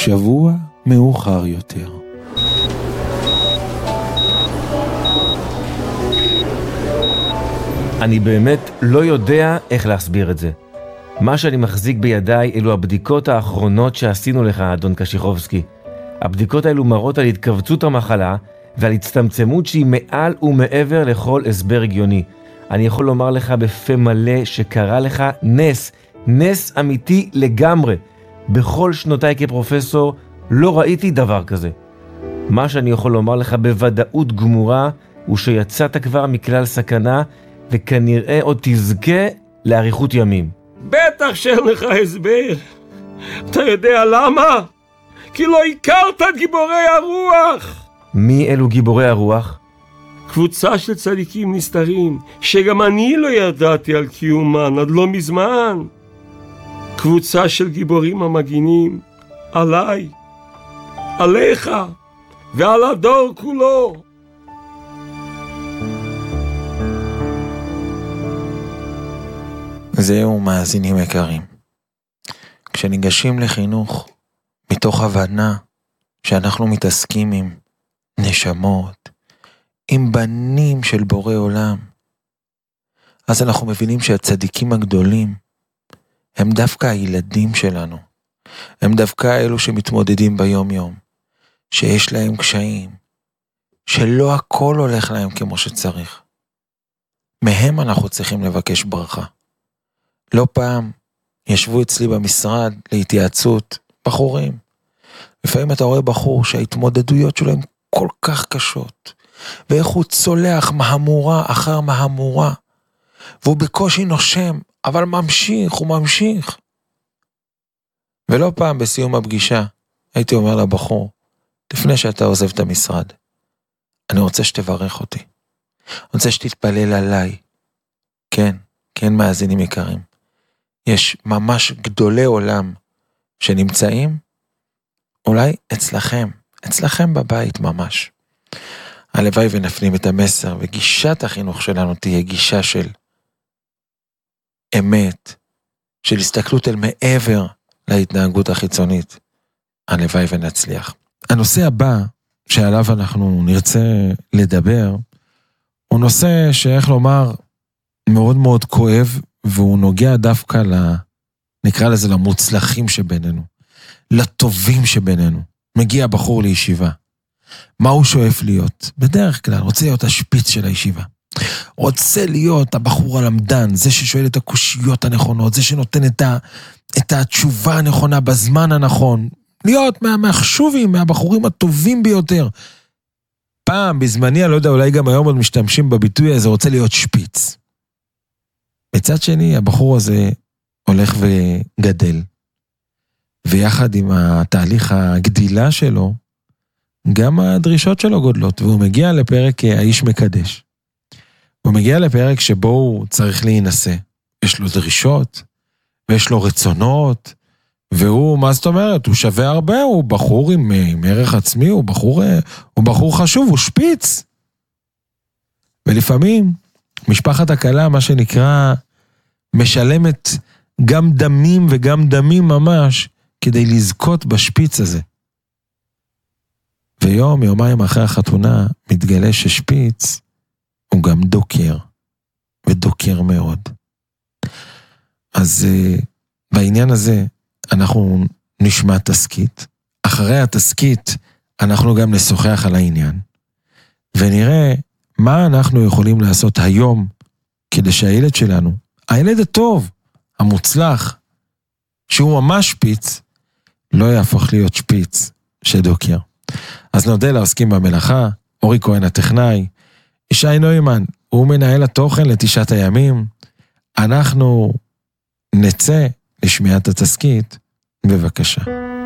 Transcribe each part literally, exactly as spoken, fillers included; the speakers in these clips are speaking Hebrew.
שבוע מאוחר יותר. אני באמת לא יודע איך להסביר את זה. מה שאני מחזיק בידיי אלו הבדיקות האחרונות שעשינו לך, אדון קשיחובסקי. הבדיקות האלו מראות על התכווצות המחלה ועל הצטמצמות שהיא מעל ומעבר לכל הסבר הגיוני. אני יכול לומר לך בפה מלא שקרה לך נס, נס אמיתי לגמרי. בכל שנותיי כפרופסור לא ראיתי דבר כזה. מה שאני יכול לומר לך בוודאות גמורה הוא שיצאת כבר מכלל סכנה וכנראה עוד תזכה לאריכות ימים. בטח שאין לך הסבר. אתה יודע למה? כי לא הכרת את גיבורי הרוח. מי אלו גיבורי הרוח? קבוצה של צדיקים נסתרים שגם אני לא ידעתי על קיומן עד לא מזמן. קבוצה של גיבורים המגינים עליי, עליך ועל הדור כולו. זהו, מאזינים יקרים. כשניגשים לחינוך מתוך הבנה שאנחנו מתעסקים עם נשמות, עם בנים של בורא עולם, אז אנחנו מבינים שהצדיקים הגדולים הם דווקא הילדים שלנו. הם דווקא אלו שמתמודדים ביום יום, שיש להם קשיים, שלא הכל הולך להם כמו שצריך. מהם אנחנו צריכים לבקש ברכה. לא פעם ישבו אצלי במשרד להתייעצות בחורים. לפעמים אתה רואה בחור שההתמודדויות שלהם כל כך קשות, ואיך הוא צולח מהמורה אחר מהמורה, והוא בקושי נושם, אבל ממשיך, הוא ממשיך. ולא פעם בסיום הפגישה, הייתי אומר לבחור, לפני שאתה עוזב את המשרד, אני רוצה שתברך אותי. אני רוצה שתתפלל עליי. כן, כן מאזינים יקרים. יש ממש גדולי עולם שנמצאים, אולי אצלכם, אצלכם בבית ממש. הלוואי ונפנים את המסר, וגישת החינוך שלנו תהיה גישה של אמת, של הסתכלות אל מעבר להתנהגות החיצונית. הלוואי ונצליח. הנושא הבא שעליו אנחנו נרצה לדבר, הוא נושא שאיך לומר מאוד מאוד כואב, והוא נוגע דווקא ל... נקרא לזה למוצלחים שבינינו, לטובים שבינינו. מגיע בחור לישיבה. מה הוא שואף להיות? בדרך כלל רוצה להיות השפיץ של הישיבה. רוצה להיות הבחור הלמדן, זה ששואל את הקושיות הנכונות, זה שנותן את, ה... את התשובה הנכונה בזמן הנכון. להיות מה... מהחשובים, מהבחורים הטובים ביותר. פעם, בזמני, אני לא יודע, אולי גם היום עוד משתמשים בביטוי הזה, רוצה להיות שפיץ. מצד שני, הבחור הזה הולך וגדל, ויחד עם התהליך הגדילה שלו, גם הדרישות שלו גודלות, והוא מגיע לפרק האיש מקדש. הוא מגיע לפרק שבו הוא צריך להינשא. יש לו דרישות, ויש לו רצונות, והוא, מה זאת אומרת? הוא שווה הרבה, הוא בחור עם, עם ערך עצמי, הוא בחור, הוא בחור חשוב, הוא שפיץ. ולפעמים, משפחת הקלה, מה שנקרא, משלמת גם דמים וגם דמים ממש, כדי לזכות בשפיץ הזה. ויום, יומיים אחרי החתונה, מתגלה ששפיץ הוא גם דוקר, ודוקר מאוד. אז בעניין הזה, אנחנו נשמע תסקית. אחרי התסקית, אנחנו גם נשוחח על העניין, ונראה מה אנחנו יכולים לעשות היום, כדי שהילד שלנו, הילד הטוב, המוצלח, שהוא ממש שפיץ, לא יהפוך להיות שפיץ שדוקר. אז נודה לעוסקים במלאכה, אורי כהן הטכנאי, ישי נוימן, הוא מנהל התוכן לתשעת הימים. אנחנו נצא לשמיעת התסקית, בבקשה.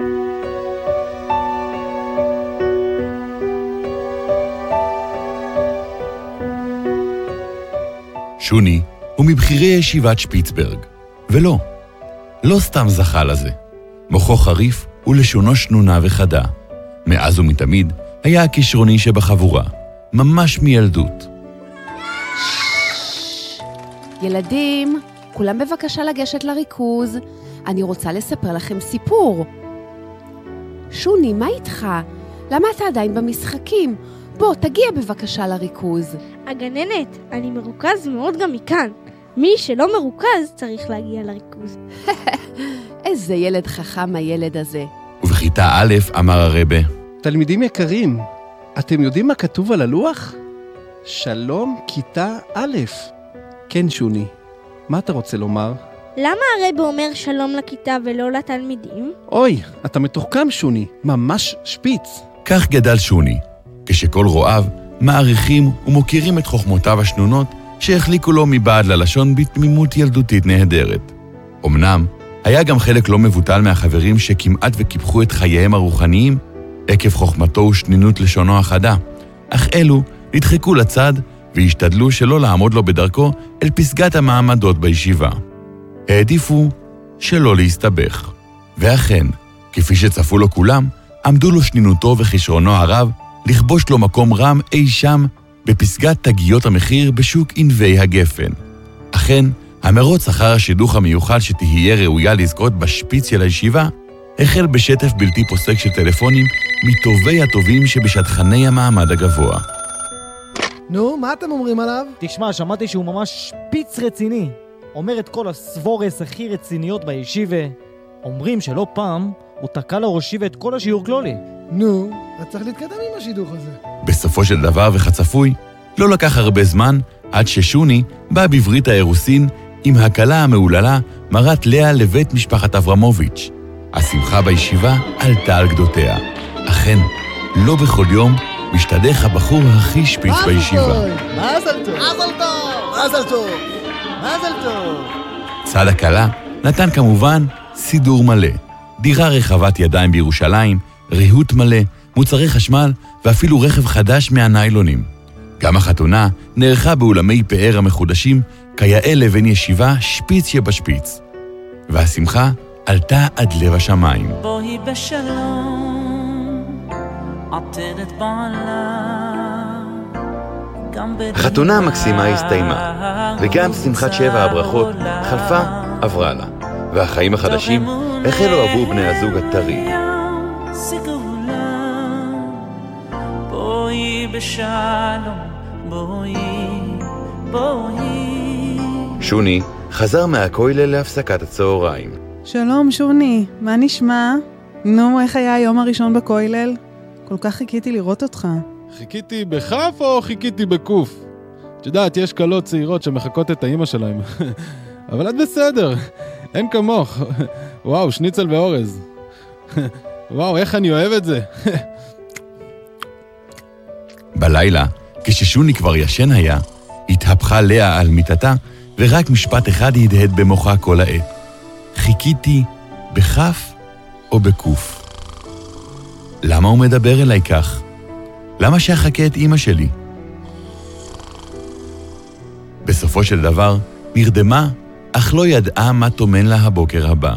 שוני הוא מבחירי ישיבת שפיצברג, ולא, לא סתם זכה לזה. מוחו חריף ולשונו שנונה וחדה. מאז ומתמיד היה הכישרוני שבחבורה, ממש מילדות. ילדים, כולם בבקשה לגשת לריכוז. אני רוצה לספר לכם סיפור. שוני, מה איתך? למה אתה עדיין במשחקים? בוא, תגיע בבקשה לריכוז. הגננת, אני מרוכז מאוד גם מכאן. מי שלא מרוכז צריך להגיע לריכוז. איזה ילד חכם הילד הזה. ובכיתה א' אמר הרבה, תלמידים יקרים, אתם יודעים מה כתוב על הלוח? שלום כיתה א'. כן, שוני, מה אתה רוצה לומר? למה הרב אומר שלום לכיתה ולא לתלמידים? אוי, אתה מתוחכם, שוני, ממש שפיץ. כך גדל שוני, כשכל רואיו מעריכים ומוקירים את חוכמותיו השנונות שהחליקו לו מבעד ללשון בתמימות ילדותית נהדרת. אמנם, היה גם חלק לא מבוטל מהחברים שכמעט וקיפחו את חייהם הרוחניים עקב חוכמתו ושנינות לשונו החדה, אך אלו נדחקו לצד והשתדלו שלא לעמוד לו בדרכו אל פסגת המעמדות בישיבה. העדיפו שלא להסתבך. ואכן, כפי שצפו לו כולם, עמדו לו שנינותו וכישרונו הרב לכבוש לו מקום רם אי שם בפסגת תגיות המחיר בשוק ענבי הגפן. אכן, המרוץ אחר השידוך המיוחד שתהיה ראויה לזכות בשפיץ של הישיבה, החל בשטף בלתי פוסק של טלפונים מטובי הטובים שבשטחני המעמד הגבוה. נו, מה אתם אומרים עליו? תשמע, שמעתי שהוא ממש שפיץ רציני. אומר את כל הסבורס הכי רציניות בישיבה. אומרים שלא פעם הוא תקע לראשי ואת כל השיעור כלולי. נו, אז צריך להתקדם עם השידוך הזה. בסופו של דבר וחצפוי, לא לקח הרבה זמן עד ששוני בא בברית האירוסין עם הקלה המעוללה מרת לאה לבית משפחת אברמוביץ'. השמחה בישיבה עלתה על גדותיה. אכן, לא בכל יום משתדך הבחור הכי שפיץ בישיבה. מזל טוב! מזל טוב! מזל טוב! מזל טוב! צד הקלה נתן כמובן סידור מלא, דירה רחבת ידיים בירושלים, ריהוט מלא, מוצרי חשמל ואפילו רכב חדש מהניילונים. גם החתונה נערכה באולמי פאר המחודשים, כיאה לבן ישיבה שפיץ שבשפיץ. והשמחה עלתה עד לב השמיים. בואי בשלום, עטרת בעלה. החתונה המקסימה הסתיימה, וגם שמחת שבע הברכות חלפה עברה לה, והחיים החדשים החלו עבור בני הזוג הטרי. בואי בשלום, בואי, בואי. שוני חזר מהכולל להפסקת הצהריים. שלום שוני, מה נשמע? נו, איך היה היום הראשון בכולל? כל כך חיכיתי לראות אותך. חיכיתי בכף או חיכיתי בקוף? את יודעת, יש קלות צעירות שמחכות את האמא שלהם. אבל את בסדר, אין כמוך. וואו, שניצל ואורז. וואו, איך אני אוהב את זה. בלילה, כששוני כבר ישן היה, התהפכה לאה על מיטתה, ורק משפט אחד הדהד במוחה כל העת. חיכיתי בכף או בקוף. למה הוא מדבר אליי כך? למה שאחכה את אמא שלי? בסופו של דבר, נרדמה, אך לא ידעה מה תומן לה הבוקר הבא.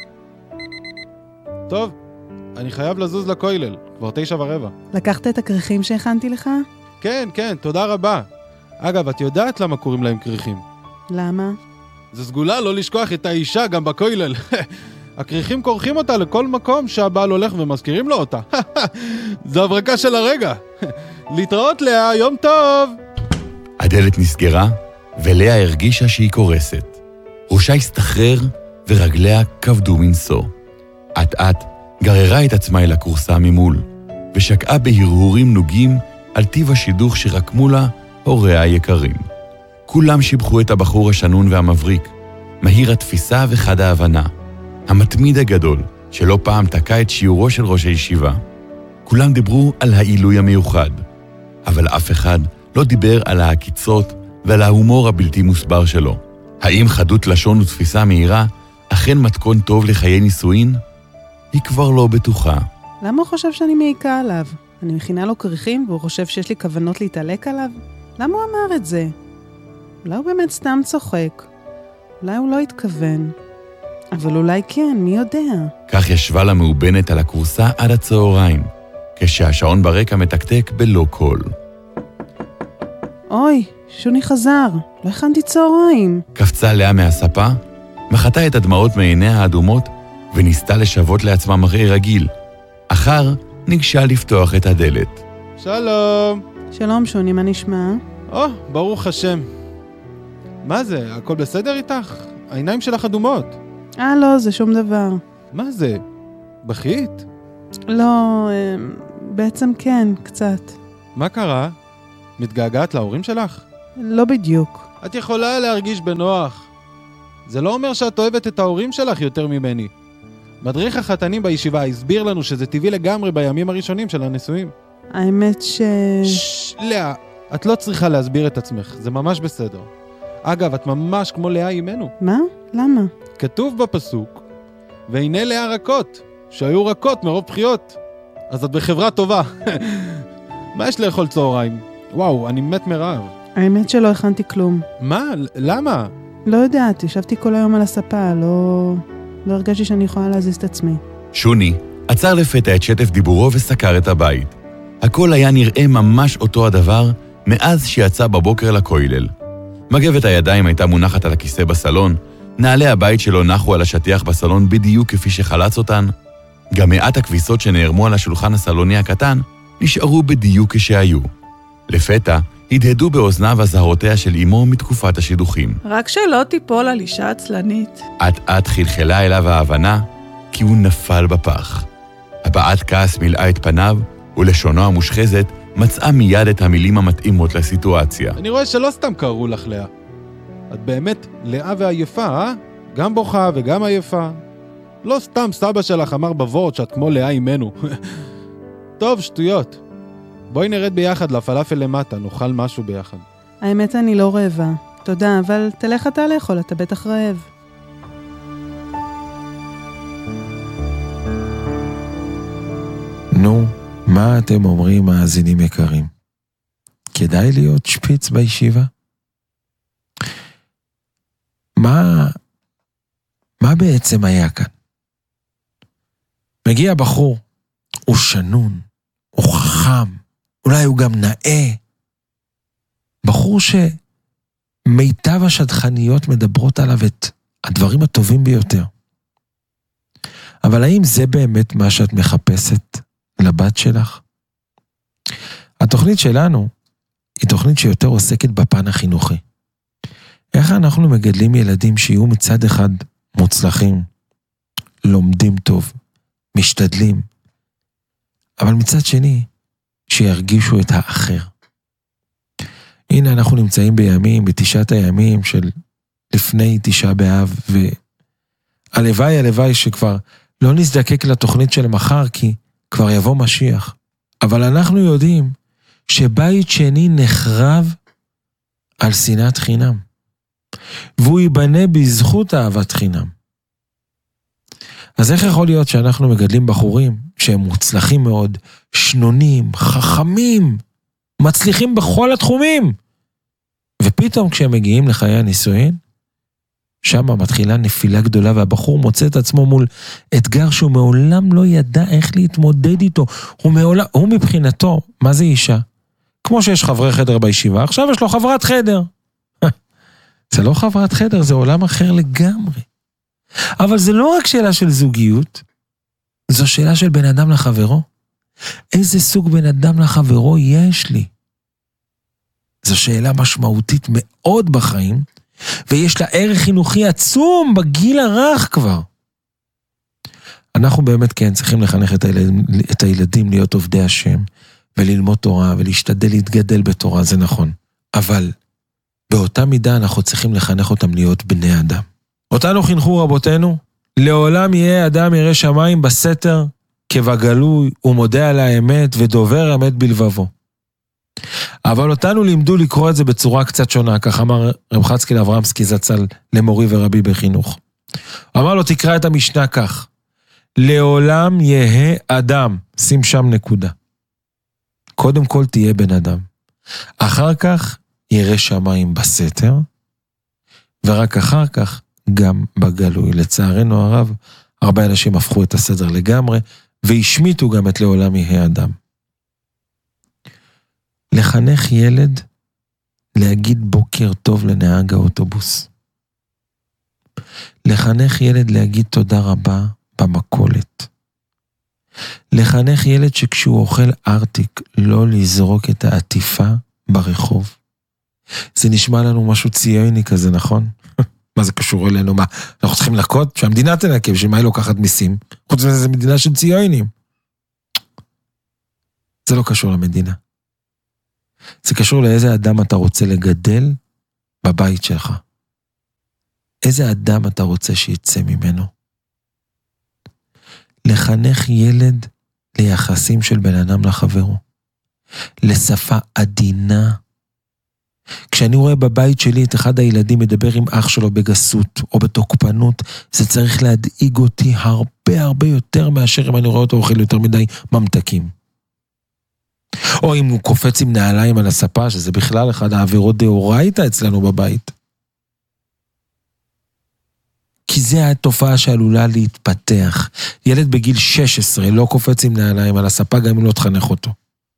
טוב, אני חייב לזוז לכולל, כבר תשע ורבע. לקחת את הכריכים שהכנתי לך? כן, כן, תודה רבה. אגב, את יודעת למה קוראים להם כריכים? למה? זו סגולה לא לשכוח את האישה גם בכולל. הכריכים כורכים אותה לכל מקום שהבעל הולך ומזכירים לו אותה. זו הברקה של הרגע. להתראות לאה, יום טוב. הדלת נסגרה, ולאה הרגישה שהיא קורסת. ראשה הסתחרר ורגליה כבדו מנסו. עט עט גררה את עצמה אל הקורסה ממול, ושקעה בהרהורים נוגים על טיב השידוך שרקמו לה הוריה היקרים. כולם שיבחו את הבחור השנון והמבריק, מהיר התפיסה וחד ההבנה, המתמיד הגדול שלא פעם תקע את שיעורו של ראש הישיבה. כולם דיברו על העילוי המיוחד, אבל אף אחד לא דיבר על העקיצות ועל ההומור הבלתי מוסבר שלו. האם חדות לשון ותפיסה מהירה אכן מתכון טוב לחיי נישואין? היא כבר לא בטוחה. למה הוא חושב שאני מעיקה עליו? אני מכינה לו כריכים והוא חושב שיש לי כוונות להתעלק עליו? למה הוא אמר את זה? אולי הוא באמת סתם צוחק. אולי הוא לא התכוון. אבל אולי כן, מי יודע? כך ישבה לה מאובנת על הקורסה עד הצהריים, כשהשעון ברקע מתקתק בלא קול. אוי, שוני חזר, לא הכנתי צהריים. קפצה לאה מהספה, מחתה את הדמעות מעיניה האדומות, וניסתה לשוות לעצמה מראה רגיל. אחר ניגשה לפתוח את הדלת. שלום. שלום שוני, מה נשמע? או, ברוך השם. מה זה, הכל בסדר איתך? העיניים שלך אדומות. אה, לא, זה שום דבר. מה זה? בכית? לא, בעצם כן, קצת. מה קרה? מתגעגעת להורים שלך? לא בדיוק. את יכולה להרגיש בנוח. זה לא אומר שאת אוהבת את ההורים שלך יותר ממני. מדריך החתנים בישיבה הסביר לנו שזה טבעי לגמרי בימים הראשונים של הנישואים. האמת ש... ששש, לאה, את לא צריכה להסביר את עצמך, זה ממש בסדר. אגב, את ממש כמו לאה אימנו. מה? למה? כתוב בפסוק, והנה לאה רכות, שהיו רכות מרוב בחיות. אז את בחברה טובה. מה יש לאכול צהריים? וואו, אני מת מרעב. האמת שלא הכנתי כלום. מה? למה? לא יודעת, ישבתי כל היום על הספה, לא... לא הרגשתי שאני יכולה להזיז את עצמי. שוני עצר לפתע את שטף דיבורו וסקר את הבית. הכל היה נראה ממש אותו הדבר מאז שיצא בבוקר לכולל. מגבת הידיים הייתה מונחת על הכיסא בסלון, נעלי הבית שלו נחו על השטיח בסלון בדיוק כפי שחלץ אותן. גם מעט הכביסות שנערמו על השולחן הסלוני הקטן נשארו בדיוק כשהיו. לפתע הדהדו באוזניו הזהרותיה של אמו מתקופת השידוכים. רק שלא תיפול על אישה עצלנית. עט-עט חלחלה אליו ההבנה, כי הוא נפל בפח. הבעת כעס מילאה את פניו, ולשונו המושחזת מצאה מיד את המילים המתאימות לסיטואציה. אני רואה שלא סתם קראו לך לאה. את באמת לאה ועייפה, אה? גם בוכה וגם עייפה. לא סתם סבא שלך אמר בוורד שאת כמו לאה אימנו. טוב, שטויות. בואי נרד ביחד לפלאפל למטה, נאכל משהו ביחד. האמת אני לא רעבה. תודה, אבל תלך אתה לאכול, אתה בטח רעב. נו, מה אתם אומרים, מאזינים יקרים? כדאי להיות שפיץ בישיבה? מה, מה בעצם היה כאן? מגיע בחור, הוא שנון, הוא חכם, אולי הוא גם נאה. בחור שמיטב השדכניות מדברות עליו את הדברים הטובים ביותר. אבל האם זה באמת מה שאת מחפשת לבת שלך? התוכנית שלנו היא תוכנית שיותר עוסקת בפן החינוכי. איך אנחנו מגדלים ילדים שיהיו מצד אחד מוצלחים, לומדים טוב, משתדלים, אבל מצד שני, שירגישו את האחר. הנה אנחנו נמצאים בימים, בתשעת הימים של לפני תשעה באב, והלוואי, הלוואי שכבר לא נזדקק לתוכנית של מחר, כי כבר יבוא משיח. אבל אנחנו יודעים שבית שני נחרב על שנאת חינם, והוא ייבנה בזכות אהבת חינם. אז איך יכול להיות שאנחנו מגדלים בחורים שהם מוצלחים מאוד, שנונים, חכמים, מצליחים בכל התחומים, ופתאום כשהם מגיעים לחיי הנישואין, שם מתחילה נפילה גדולה, והבחור מוצא את עצמו מול אתגר שהוא מעולם לא ידע איך להתמודד איתו. הוא, מעולם, הוא מבחינתו, מה זה אישה? כמו שיש חברי חדר בישיבה, עכשיו יש לו חברת חדר. זה לא חברת חדר, זה עולם אחר לגמרי. אבל זה לא רק שאלה של זוגיות, זו שאלה של בן אדם לחברו. איזה סוג בן אדם לחברו יש לי? זו שאלה משמעותית מאוד בחיים, ויש לה ערך חינוכי עצום בגיל הרך כבר. אנחנו באמת כן צריכים לחנך את הילדים, את הילדים להיות עובדי השם, וללמוד תורה, ולהשתדל להתגדל בתורה, זה נכון. אבל באותה מידה אנחנו צריכים לחנך אותם להיות בני אדם. אותנו חינכו רבותינו, לעולם יהיה אדם ירא שמיים בסתר, כבגלוי, ומודה על האמת, ודובר אמת בלבבו. אבל אותנו לימדו לקרוא את זה בצורה קצת שונה, כך אמר רב חצקאל אברמסקי זצ"ל למורי ורבי בחינוך. אמר לו, תקרא את המשנה כך, לעולם יהיה אדם, שים שם נקודה. קודם כל תהיה בן אדם. אחר כך ירא שמיים בסתר, ורק אחר כך גם בגלוי. לצערנו הרב, הרבה אנשים הפכו את הסדר לגמרי, והשמיטו גם את לעולם יהיה אדם. לחנך ילד להגיד בוקר טוב לנהג האוטובוס. לחנך ילד להגיד תודה רבה במקולת. לחנך ילד שכשהוא אוכל ארטיק, לא לזרוק את העטיפה ברחוב. זה נשמע לנו משהו ציוני כזה, נכון? מה זה קשור אלינו? מה, אנחנו צריכים לקות? שהמדינה תנקב, שמה היא לוקחת מיסים? חוץ מזה, זה מדינה של ציונים. זה לא קשור למדינה. זה קשור לאיזה אדם אתה רוצה לגדל בבית שלך. איזה אדם אתה רוצה שיצא ממנו. לחנך ילד ליחסים של בן אדם לחברו. לשפה עדינה. כשאני רואה בבית שלי את אחד הילדים מדבר עם אח שלו בגסות או בתוקפנות, זה צריך להדאיג אותי הרבה הרבה יותר מאשר אם אני רואה אותו אוכל יותר מדי ממתקים. או אם הוא קופץ עם נעליים על הספה, שזה בכלל אחד העבירות דאורייתא אצלנו בבית. כי זה התופעה שעלולה להתפתח. ילד בגיל שש עשרה לא קופץ עם נעליים על הספה, גם אם לא תחנך אותו.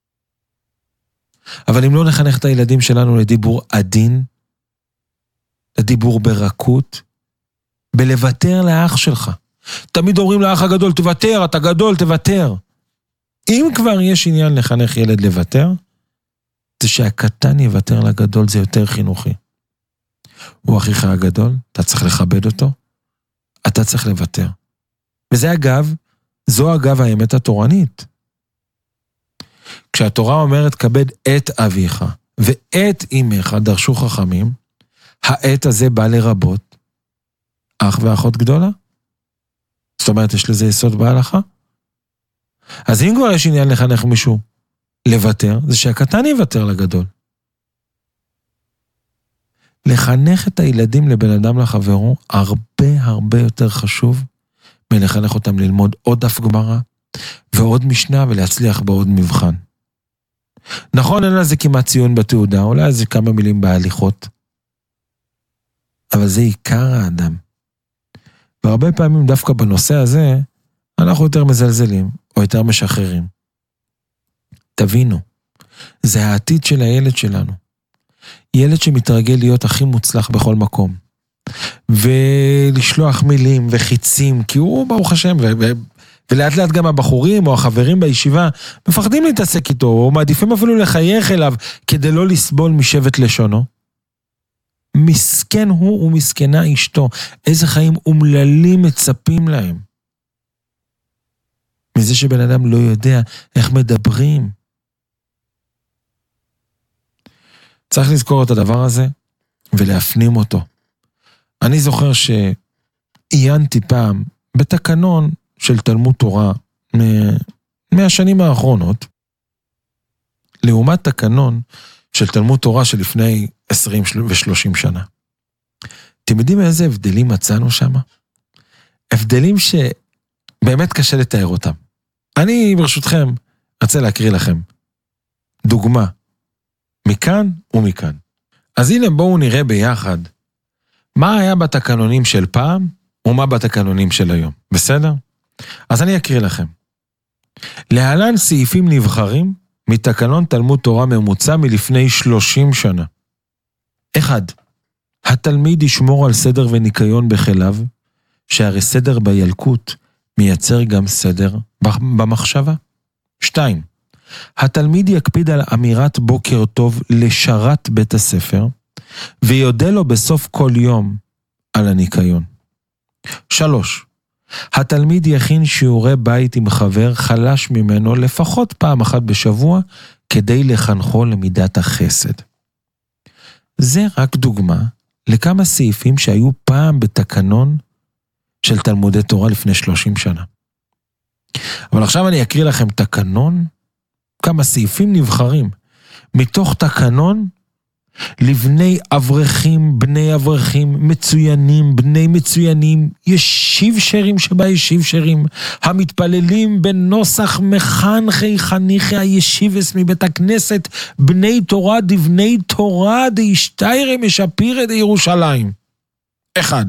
אבל אם לא נחנך את הילדים שלנו לדיבור עדין, לדיבור ברכות, בלוותר לאח שלך. תמיד אומרים לאח הגדול, תוותר, אתה גדול, תוותר. אם כבר יש עניין לחנך ילד לוותר, זה שהקטן יוותר לגדול, זה יותר חינוכי. הוא אחיך הגדול, אתה צריך לכבד אותו, אתה צריך לוותר. וזה אגב, זו אגב האמת התורנית. כשהתורה אומרת, כבד את אביך ואת אמך, דרשו חכמים, העת הזה בא לרבות אח ואחות גדולה. זאת אומרת, יש לזה יסוד בהלכה. אז אם כבר יש עניין לחנך מישהו לוותר, זה שהקטן יוותר לגדול. לחנך את הילדים לבן אדם לחברו, הרבה הרבה יותר חשוב מלחנך אותם ללמוד עוד דף גמרא, ועוד משנה ולהצליח בעוד מבחן. נכון, אין לזה כמעט ציון בתעודה, אולי זה כמה מילים בהליכות, אבל זה עיקר האדם. והרבה פעמים דווקא בנושא הזה, אנחנו יותר מזלזלים, או יותר משחררים. תבינו, זה העתיד של הילד שלנו. ילד שמתרגל להיות הכי מוצלח בכל מקום. ולשלוח מילים וחיצים, כי הוא ברוך השם, ו... ו... ולאט לאט גם הבחורים או החברים בישיבה מפחדים להתעסק איתו, או מעדיפים אפילו לחייך אליו, כדי לא לסבול משבט לשונו. מסכן הוא ומסכנה אשתו. איזה חיים אומללים מצפים להם. מזה שבן אדם לא יודע איך מדברים. צריך לזכור את הדבר הזה ולהפנים אותו. אני זוכר שעיינתי פעם בתקנון של תלמוד תורה מהשנים האחרונות, לעומת תקנון של תלמוד תורה של לפני עשרים ושלושים שנה. אתם יודעים איזה הבדלים מצאנו שם? הבדלים שבאמת קשה לתאר אותם. אני ברשותכם רוצה להקריא לכם דוגמה מכאן ומכאן. אז הנה בואו נראה ביחד מה היה בתקנונים של פעם ומה בתקנונים של היום. בסדר? אז אני אקריא לכם. להלן סעיפים נבחרים מתקנון תלמוד תורה ממוצע מלפני שלושים שנה. אחד, התלמיד ישמור על סדר וניקיון בחליו, שהרי סדר בילקוט מייצר גם סדר במחשבה. שתיים, התלמיד יקפיד על אמירת בוקר טוב לשרת בית הספר, ויודה לו בסוף כל יום על הניקיון. שלוש, התלמיד יכין שיעורי בית עם חבר חלש ממנו לפחות פעם אחת בשבוע, כדי לחנכו למידת החסד. זה רק דוגמה לכמה סעיפים שהיו פעם בתקנון של תלמודי תורה לפני שלושים שנה. אבל עכשיו אני אקריא לכם תקנון, כמה סעיפים נבחרים, מתוך תקנון לבני אברכים, בני אברכים, מצוינים, בני מצוינים, ישיב שרים שבה ישיב שרים, המתפללים בנוסח מחנכי חניכי הישיבס מבית הכנסת, בני תורה דבני תורה דאשתיירא משפירא דירושלים. אחד,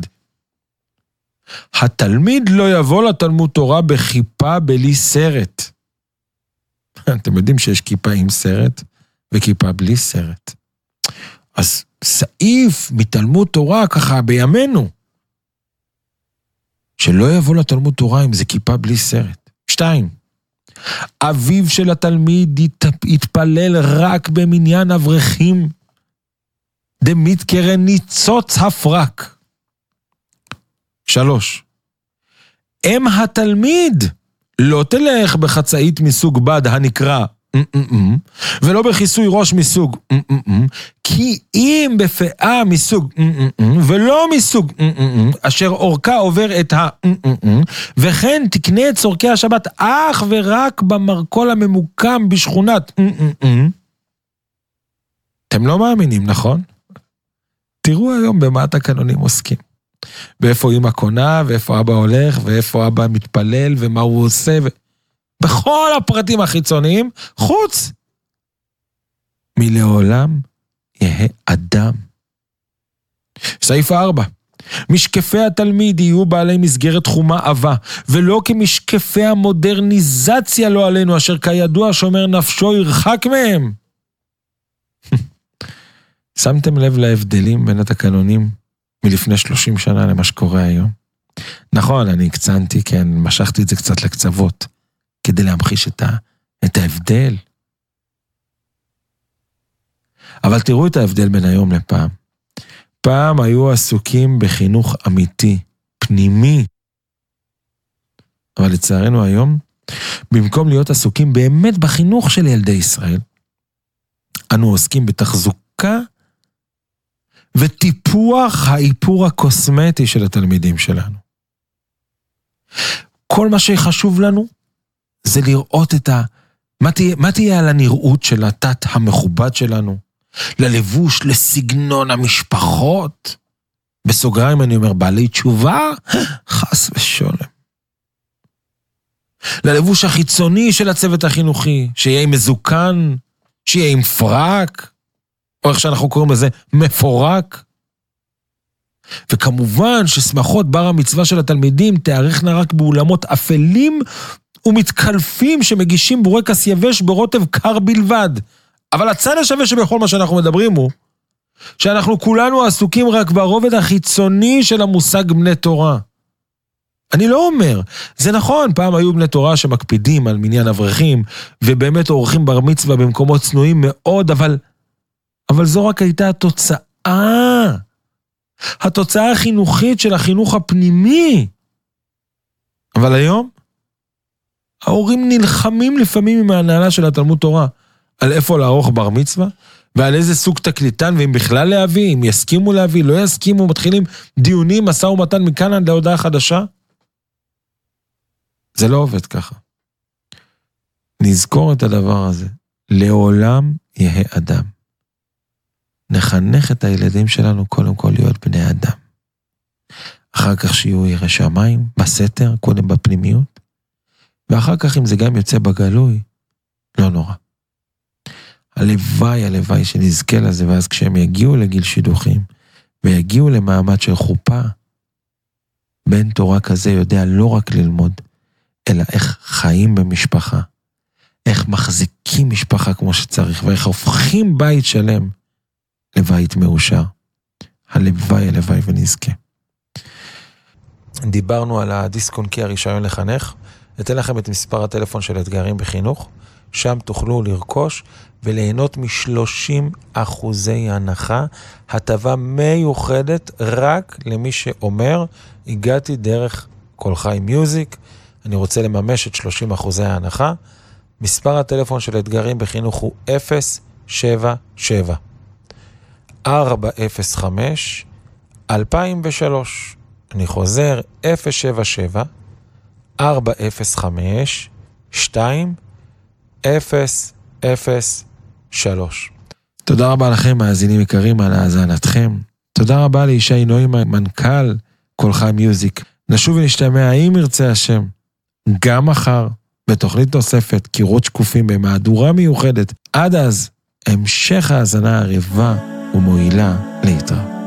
התלמיד לא יבוא לתלמוד תורה בכיפה בלי סרט. אתם יודעים שיש כיפה עם סרט וכיפה בלי סרט. אז סעיף מתלמוד תורה ככה בימינו, שלא יבוא לתלמוד תורה אם זה כיפה בלי סרט. שתיים, אביו של התלמיד התפלל רק במניין אברכים, דמית קרן ניצוץ הפרק. שלוש. אם התלמיד לא תלך בחצאית מסוג בד הנקרא ולא בכיסוי ראש מסוג כי אם בפאה מסוג ולא מסוג אשר אורכה עובר את ה וכן תקנה את צורכי השבת אך ורק במרכול הממוקם בשכונת. אתם לא מאמינים, נכון? תראו היום במה התקנונים עוסקים. ואיפה אמא קונה, ואיפה אבא הולך, ואיפה אבא מתפלל, ומה הוא עושה, ו... בכל הפרטים החיצוניים, חוץ מלעולם יהיה אדם. סעיף ארבע. משקפי התלמיד יהיו בעלי מסגרת תחומה עבה, ולא כמשקפי המודרניזציה לא עלינו, אשר כידוע שומר נפשו ירחק מהם. שמתם לב להבדלים בין התקנונים מלפני שלושים שנה למה שקורה היום? נכון, אני הקצנתי, כן, משכתי את זה קצת לקצוות, כדי להמחיש את, ה, את ההבדל. אבל תראו את ההבדל בין היום לפעם. פעם היו עסוקים בחינוך אמיתי, פנימי. אבל לצערנו היום, במקום להיות עסוקים באמת בחינוך של ילדי ישראל, אנו עוסקים בתחזוקה וטיפוח האיפור הקוסמטי של התלמידים שלנו. כל מה שחשוב לנו זה לראות את ה... מה תהיה, מה תהיה על הנראות של התת המכובד שלנו? ללבוש, לסגנון המשפחות? בסוגריים אני אומר, בעלי תשובה? חס ושולם. ללבוש החיצוני של הצוות החינוכי, שיהיה עם מזוקן, שיהיה עם פרק, או איך שאנחנו קוראים לזה, מפורק. וכמובן ששמחות בר המצווה של התלמידים תארכנה רק באולמות אפלים ומתקלפים שמגישים בורקס יבש ברוטב קר בלבד. אבל הצד השווה שבכל מה שאנחנו מדברים הוא, שאנחנו כולנו עסוקים רק ברובד החיצוני של המושג בני תורה. אני לא אומר, זה נכון, פעם היו בני תורה שמקפידים על מניין אברכים, ובאמת עורכים בר מצווה במקומות צנועים מאוד, אבל, אבל זו רק הייתה התוצאה. התוצאה החינוכית של החינוך הפנימי. אבל היום, ההורים נלחמים לפעמים עם ההנהלה של התלמוד תורה, על איפה לערוך בר מצווה, ועל איזה סוג תקליטן, ואם בכלל להביא, אם יסכימו להביא, לא יסכימו, מתחילים דיונים, משא ומתן מכאן עד להודעה חדשה. זה לא עובד ככה. נזכור את הדבר הזה. לעולם יהיה אדם. נחנך את הילדים שלנו קודם כל להיות בני אדם. אחר כך שיהיו ירא שמיים, בסתר, קודם בפנימיות, ואחר כך אם זה גם יוצא בגלוי, לא נורא. הלוואי, הלוואי שנזכה לזה, ואז כשהם יגיעו לגיל שידוכים, ויגיעו למעמד של חופה, בן תורה כזה יודע לא רק ללמוד, אלא איך חיים במשפחה, איך מחזיקים משפחה כמו שצריך, ואיך הופכים בית שלם לבית מאושר. הלוואי, הלוואי ונזכה. דיברנו על הדיסק-און-קי הרישיון לחנך, אתן לכם את מספר הטלפון של אתגרים בחינוך, שם תוכלו לרכוש וליהנות מ-שלושים אחוזי הנחה, הטבה מיוחדת רק למי שאומר, הגעתי דרך כל חי מיוזיק, אני רוצה לממש את שלושים אחוזי ההנחה. מספר הטלפון של אתגרים בחינוך הוא אפס שבע שבע ארבע אפס חמש אלפיים ושלוש. אני חוזר, אפס שבע שבע ארבע אפס חמש שתיים אפס אפס שלוש. תודה רבה לכם, מאזינים יקרים, על האזנתכם. תודה רבה לישי נוימן, מנכ"ל כל חי מיוזיק. נשוב ונשתמע, אם ירצה השם, גם מחר, בתוכנית נוספת, קירות שקופים במהדורה מיוחדת. עד אז, המשך האזנה ערבה ומועילה להתראות.